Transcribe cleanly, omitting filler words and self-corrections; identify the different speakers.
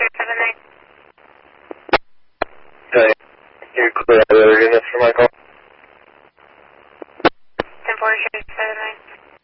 Speaker 1: Okay. Can you clear the other units for my call?
Speaker 2: 10-4, 79.